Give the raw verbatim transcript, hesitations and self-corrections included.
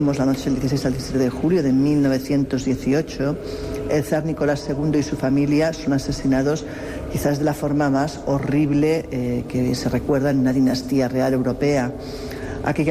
La noche del dieciséis al diecisiete de julio de mil novecientos dieciocho, el zar Nicolás segundo y su familia son asesinados quizás de la forma más horrible eh, que se recuerda en una dinastía real europea. Aquella